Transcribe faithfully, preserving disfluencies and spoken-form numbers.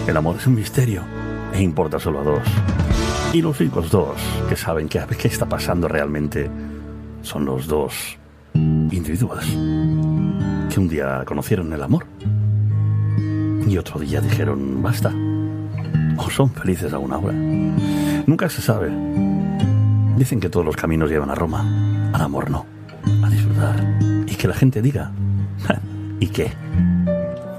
El amor es un misterio e importa solo a dos. Y los únicos dos que saben qué, qué está pasando realmente son los dos individuos que un día conocieron el amor y otro día dijeron basta, o son felices aún ahora. Nunca se sabe. Dicen que todos los caminos llevan a Roma, al amor no, a disfrutar, y que la gente diga ¿y qué?